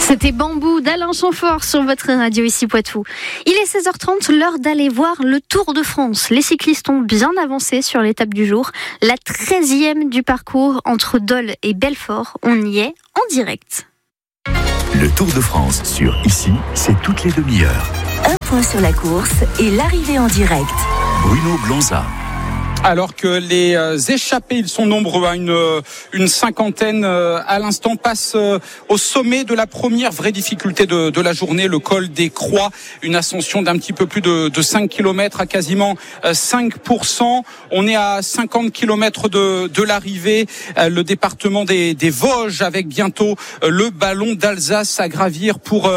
C'était Bambou d'Alain Chamfort sur votre radio ici Poitou. Il est 16h30, l'heure d'aller voir le Tour de France. Les cyclistes ont bien avancé sur l'étape du jour, la 13e du parcours entre Dole et Belfort. On y est en direct. Le Tour de France sur Ici, c'est toutes les demi-heures. Un point sur la course et l'arrivée en direct. Bruno Blanza. Alors que les échappés, ils sont nombreux, une cinquantaine à l'instant, passent au sommet de la première vraie difficulté de la journée, le col des Croix, une ascension d'un petit peu plus de 5 km à quasiment 5%. On est à 50 km de l'arrivée, le département des Vosges, avec bientôt le ballon d'Alsace à gravir pour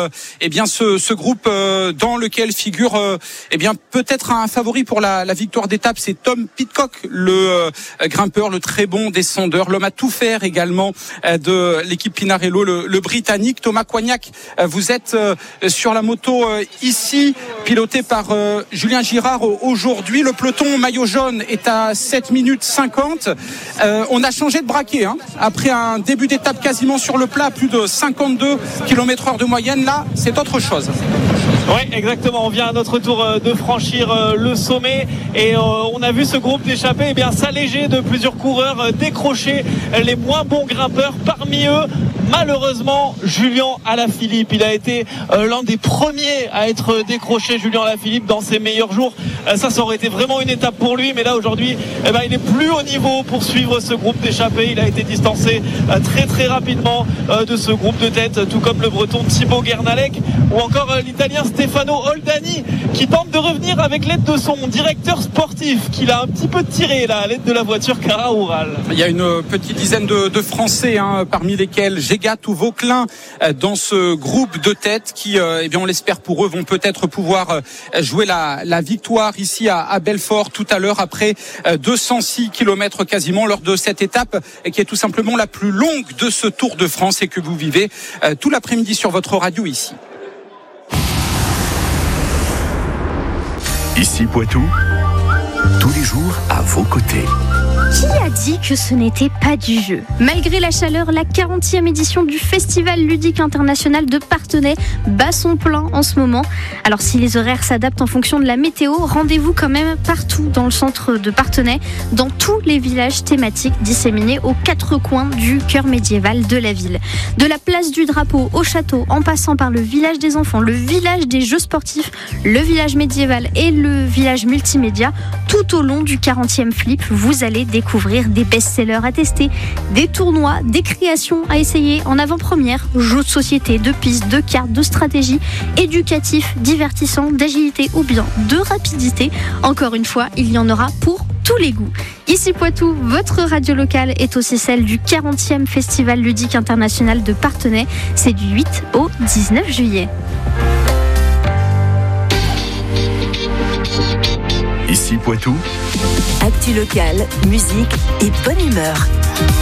ce groupe dans lequel figure peut-être un favori pour la victoire d'étape, c'est Tom Pidcock, le grimpeur, le très bon descendeur, l'homme à tout faire également de l'équipe Pinarello, le Britannique. Thomas Coignac, vous êtes sur la moto ici, piloté par Julien Girard aujourd'hui. Le peloton maillot jaune est à 7 minutes 50. On a changé de braquet, après un début d'étape quasiment sur le plat, plus de 52 km/h de moyenne. Là, c'est autre chose. Oui, exactement. On vient à notre tour de franchir le sommet et on a vu ce groupe d'échappés s'alléger de plusieurs coureurs, décrocher les moins bons grimpeurs. Parmi eux, malheureusement, Julien Alaphilippe. Il a été l'un des premiers à être décroché, Julien Alaphilippe, dans ses meilleurs jours. Ça aurait été vraiment une étape pour lui, mais là aujourd'hui, il est plus au niveau pour suivre ce groupe d'échappés. Il a été distancé très très rapidement de ce groupe de tête, tout comme le breton Thibaut Guernalec ou encore l'italien Stefano Oldani, qui tente de revenir avec l'aide de son directeur sportif, qu'il a un petit peu tiré là, à l'aide de la voiture Cara Oural. Il y a une petite dizaine de Français, parmi lesquels Gégat ou Vauquelin, dans ce groupe de tête qui, on l'espère pour eux, vont peut-être pouvoir jouer la victoire ici à Belfort tout à l'heure, après 206 km quasiment, lors de cette étape qui est tout simplement la plus longue de ce Tour de France et que vous vivez tout l'après-midi sur votre radio ici. Ici Poitou, tous les jours à vos côtés. Qui a dit que ce n'était pas du jeu ? Malgré la chaleur, la 40e édition du Festival ludique international de Parthenay bat son plein en ce moment. Alors si les horaires s'adaptent en fonction de la météo, rendez-vous quand même partout dans le centre de Parthenay, dans tous les villages thématiques disséminés aux quatre coins du cœur médiéval de la ville. De la place du drapeau au château, en passant par le village des enfants, le village des jeux sportifs, le village médiéval et le village multimédia, tout au long du 40e flip, vous allez découvrir des best-sellers à tester, des tournois, des créations à essayer en avant-première, jeux de société, de pistes, de cartes, de stratégie, éducatifs, divertissants, d'agilité ou bien de rapidité. Encore une fois, il y en aura pour tous les goûts. Ici Poitou, votre radio locale est aussi celle du 40e Festival ludique international de Parthenay. C'est du 8 au 19 juillet. Ici Poitou, Actu locale, musique et bonne humeur.